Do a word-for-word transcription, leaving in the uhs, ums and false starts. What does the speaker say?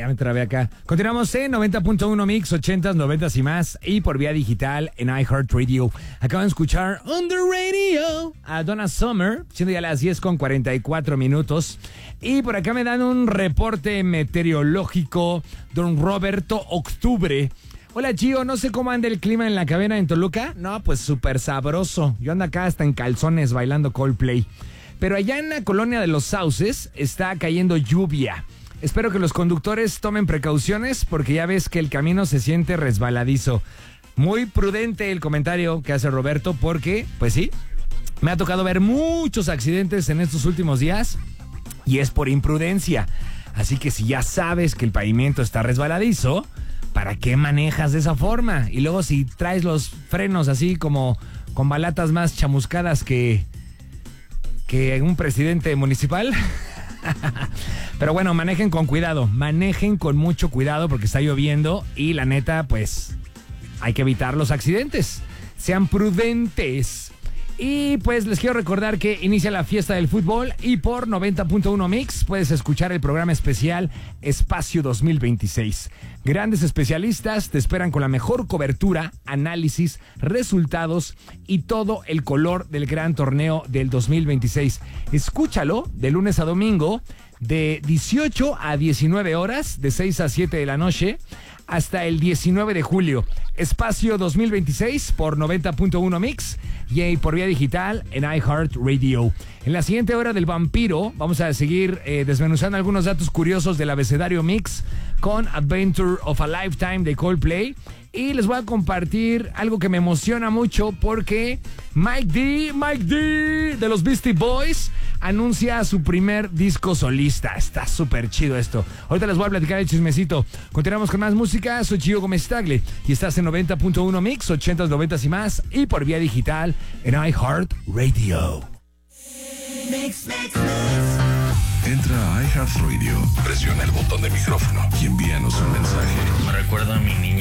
ya me trabé acá. Continuamos en noventa punto uno Mix, ochentas, noventas y más. Y por vía digital en iHeartRadio. Acaban de escuchar On the Radio a Donna Summer, siendo ya las diez con cuarenta y cuatro minutos. Y por acá me dan un reporte meteorológico. Don Roberto Octubre. Hola, Gio, no sé cómo anda el clima en la cabina en Toluca. No, pues súper sabroso. Yo ando acá hasta en calzones bailando Coldplay. Pero allá en la colonia de Los Sauces está cayendo lluvia. Espero que los conductores tomen precauciones porque ya ves que el camino se siente resbaladizo. Muy prudente el comentario que hace Roberto porque, pues sí, me ha tocado ver muchos accidentes en estos últimos días y es por imprudencia. Así que si ya sabes que el pavimento está resbaladizo, ¿para qué manejas de esa forma? Y luego si traes los frenos así como con balatas más chamuscadas que... que un presidente municipal. Pero bueno, manejen con cuidado, manejen con mucho cuidado porque está lloviendo y la neta, pues, hay que evitar los accidentes. Sean prudentes. Y pues les quiero recordar que inicia la fiesta del fútbol y por noventa punto uno Mix puedes escuchar el programa especial Espacio dos mil veintiséis. Grandes especialistas te esperan con la mejor cobertura, análisis, resultados y todo el color del gran torneo del dos mil veintiséis. Escúchalo de lunes a domingo de dieciocho a diecinueve horas, de seis a siete de la noche, hasta el diecinueve de julio. Espacio dos mil veintiséis por noventa punto uno Mix y por vía digital en iHeartRadio. En la siguiente hora del vampiro vamos a seguir eh, desmenuzando algunos datos curiosos del abecedario Mix con Adventure of a Lifetime de Coldplay. Y les voy a compartir algo que me emociona mucho porque Mike D, Mike D de los Beastie Boys anuncia su primer disco solista. Está súper chido esto. Ahorita les voy a platicar el chismecito. Continuamos con más música. Soy Gio Gómez Tagle y estás en noventa punto uno Mix, ochentas, noventas y más y por vía digital en iHeartRadio. Mix, mix, mix. Entra a iHeartRadio, presiona el botón de micrófono y envíanos un mensaje. Me recuerda a mi niña.